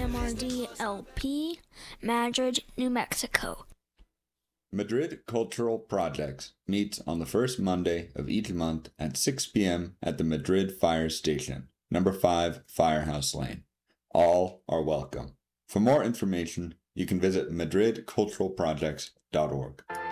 WMRD-LP, Madrid, New Mexico. Madrid Cultural Projects meets on the first Monday of each month at 6 p.m. at the Madrid Fire Station, number 5 Firehouse Lane. All are welcome. For more information, you can visit madridculturalprojects.org.